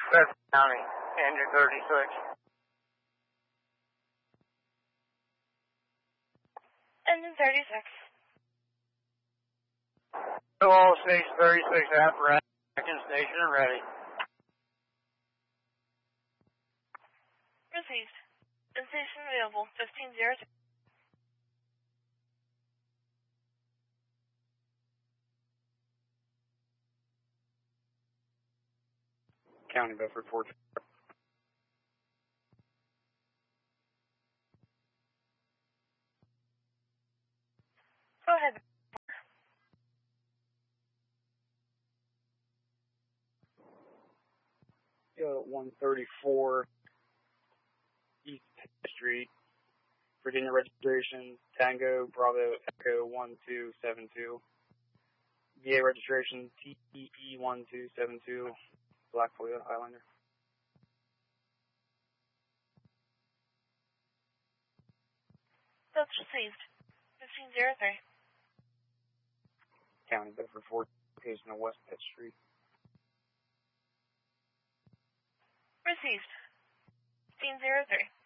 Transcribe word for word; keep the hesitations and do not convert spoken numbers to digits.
Bedford County, engine thirty-six. Engine thirty-six. All station thirty-six apparatus, second station and ready. Received. Station available, fifteen zero two. County, Bedford, four. Go ahead. Yeah, one thirty-four East Street, Virginia registration, Tango, Bravo, Echo, one two seven two. V A registration, T E E one two seven two, Black Toyota Highlander. That's received. fifteen zero three. County, Bedford, four, location of West Pitt Street. Received. fifteen zero three.